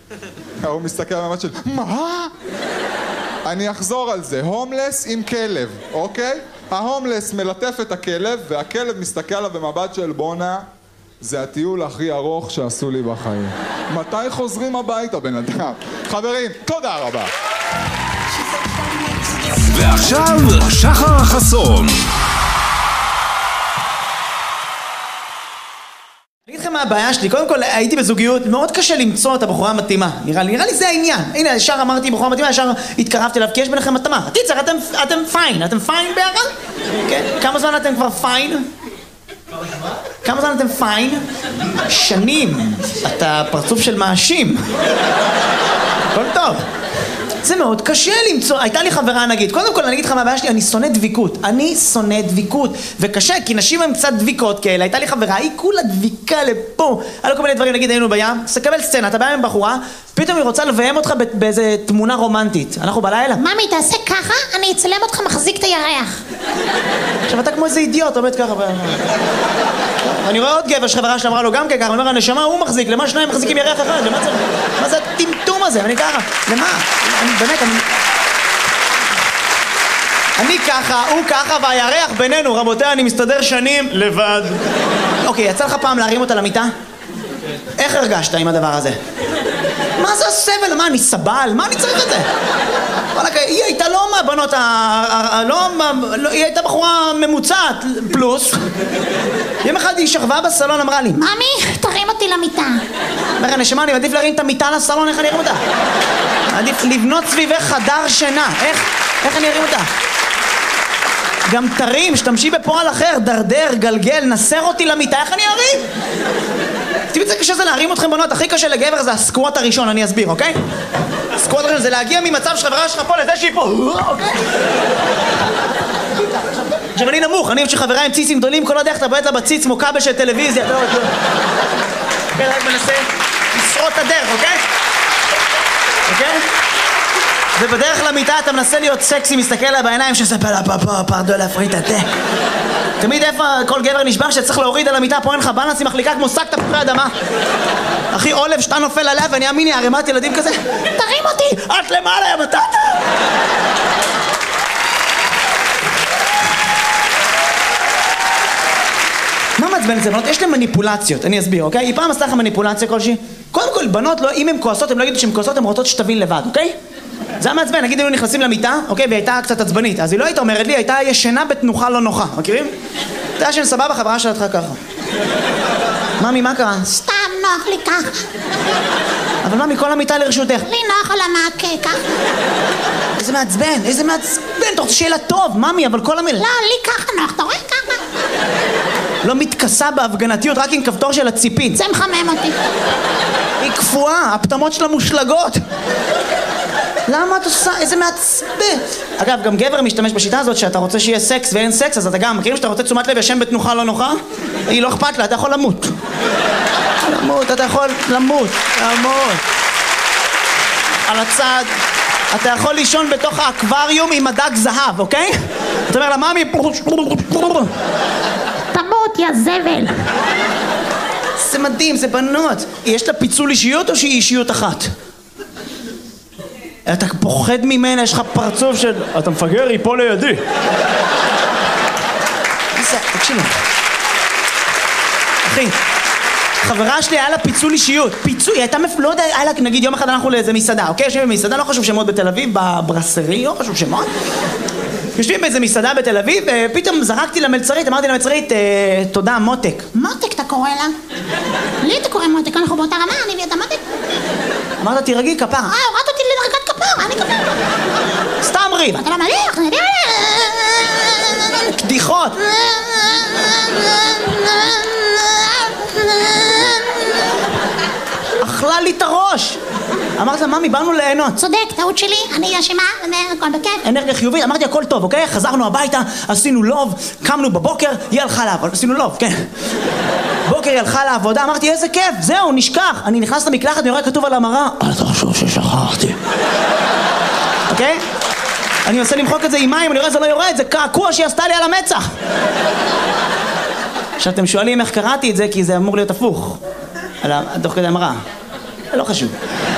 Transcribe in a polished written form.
הוא מסתכל במבט של, מה? אני אחזור על זה, הומלס עם כלב, אוקיי? ההומלס מלטף את הכלב, והכלב מסתכל עליו במבט של בונה, זה הטיול הכי ארוך שעשו לי בחיים. מתי חוזרים הביתה, בן אדם? חברים, תודה רבה. ועכשיו, שחר חסון. אני אגיד לכם מה הבעיה שלי, קודם כל הייתי בזוגיות, מאוד קשה למצוא את הבחורה המתאימה, נראה לי זה העניין. הנה, ישר אמרתי בחורה מתאימה, ישר התקרבתי אליו, כי יש ביניכם מתאמה. תיצר, אתם פיין, אתם פיין ביחד? כן? כמה זמן אתם כבר פיין? כמה זמן אתם פיין? שנים. אתה פרצוף של מאשים. הכל טוב. זה מאוד קשה למצוא, הייתה לי חברה נגיד, קודם כל אני אגיד לך מה הבעיה שלי, אני שונא דביקות, וקשה, כי נשים הן קצת דביקות כאלה, הייתה לי חברה, היא כולה דביקה לפה, היה לו כל מיני דברים, נגיד היינו בים, תקבל סצנה, אתה בא עם בחורה, פתאום היא רוצה לביים אותך באיזה תמונה רומנטית, אנחנו בלילה. ממי, תעשה ככה, אני אצלם אותך מחזיק את הירח. עכשיו אתה כמו איזה אידיוט, עומד ככה. אני רואה עוד גבר שחברה שלה אמרה לו גם ככה, אני אומר, הנשמה הוא מחזיק, למה שניים מחזיקים ירח אחד? מה זה הטמטום הזה? אני ככה, למה? אני ככה, הוא ככה, והירח בינינו, רבותיי, אני מסתדר שנים לבד. אוקיי, יצא לך פעם להרים אותה למיטה? איך הרגשת עם הדבר הזה? מה זה הסבל? מה, אני סבל? מה אני צריך את זה? היא הייתה לא מהבנות, היא הייתה בחורה ממוצעת, פלוס. יום אחד היא שכבה בסלון, אמרה לי, ממי, תרים אותי למיטה. אומר, נשמה, אני מעדיף להרים את המיטה לסלון, איך אני ארים אותה? עדיף לבנות סביבך חדר שינה, איך אני ארים אותה? גם תרים, שתמשי בפועל אחר, דרדר, גלגל, נסר אותי למיטה, איך אני ארים? תראו, זה קשה זה להרים אתכם בנות, הכי קשה לגבר זה הסקווט הראשון, אני אסביר, אוקיי? הסקווט הראשון זה להגיע ממצב שחברה שלך פה לזה שהיא פה, אוקיי? עכשיו אני נמוך, אני שחברה עם ציצים גדולים, כל עוד איך אתה בועט לה בציץ כמו כבל של טלוויזיה, אוקיי, רק מנסה לשרוד את הדרך, אוקיי? אוקיי? ובדרך למיטה אתה מנסה להיות סקסי, מסתכל לה בעיניים שספר לה פרדו להפריט את זה. תמיד איפה כל גבר נשבר שצריך להוריד על המיטה, פה אין לך בלנס, היא מחליקה כמו שק תפוחי אדמה. אחי עולב שאתה נופל עליה ואני אמיני ערימת ילדים כזה. תרים אותי! את למעלה יא בטטה! מה מעצבן את זה בנות? יש להם מניפולציות, אני אסביר, אוקיי? היא פעם עשתה לך מניפולציה כלשהי? קודם כל בנות, אם הן כועסות, הן לא יגידו שהן כועסות, הן רוצות שתבין לבד, אוקיי? זה היה מעצבן, נגיד היינו נכנסים למיטה, אוקיי, והיא הייתה קצת עצבנית, אז היא לא הייתה אומרת לי, הייתה ישנה בתנוחה לא נוחה, מכירים? אתה יודע שאני סבבה, חברה שלך ככה. ממי, מה קרה? סתם נוח לי ככה. אבל ממי, כל המיטה לרשותך. לי נוח על המעקה ככה. איזה מעצבן, אתה רוצה שיהיה לה טוב, ממי, אבל כל המילה... לא, לי ככה נוח, אתה רואה ככה? לא מתכסה בהפגנתיות, רק עם כפתור של הציפין. זה מחמם אותי. היא קפואה, הפטמות שלה מושלגות. למה את עושה? איזה מעצבן. אגב, גם גבר משתמש בשיטה הזאת שאתה רוצה שיהיה סקס ואין סקס, אז אתה גם מכירים שאתה רוצה תשומת לב ישן בתנוחה לא נוחה? היא לא אכפת לה, אתה יכול למות. אתה יכול למות. על הצד. אתה יכול לישון בתוך האקווריום עם הדג זהב, אוקיי? אתה אומר לה, ממי... תמות, יא זבל. זה מדהים, זה בנות. יש לה פיצול אישיות או שהיא אישיות אחת? אתה פוחד ממנה, יש לך פרצוף של... אתה מפגר, היא פה לידי. תקשיבו. אחי, חברה שלי היה לה פיצול אישיות. פיצול, היא הייתה לא יודע, היה לה, נגיד יום אחד אנחנו לאיזה מסעדה, אוקיי? יושבים במסעדה, לא חשוב שמות בתל אביב, בברסרי, לא חשוב שמות. יושבים באיזה מסעדה בתל אביב, ופתאום זרקתי למלצרית, אמרתי למלצרית, תודה, מותק. מותק אתה קורא לה? לי אתה קורא מותק, אנחנו באותה רמה, אני ואתה מותק. אמרת, תירגעי כפרה. הורדת אותי לדרגת כפרה, אני כפרה. סתם ריב. אתה לא מליח, קדיחות. אכלה לי את הראש. אמרת לה, ממי, באנו ליהנות. צודק, טעות שלי, אני אשמה, הכל בכיף. אנרגיה חיובית, אמרתי, הכל טוב, אוקיי? חזרנו הביתה, עשינו לוב, קמנו בבוקר, היא הלכה לעבוד, עשינו לוב, כן. בוקר היא הלכה לעבודה, אמרתי, איזה כיף, זהו, נשכח. אני נכנס למקלחת, אני רואה כתוב על המראה, אל תחשוב ששכחתי. אוקיי? אני מנסה למחוק את זה עם מים, אני רואה זה לא יורד, זה קעקוע שהיא עשתה לי על המצח. עכשיו אתם שואלים איך קראתי את זה, כי זה אמור להיות הפוך. תוך כדי המראה. לא חשוב.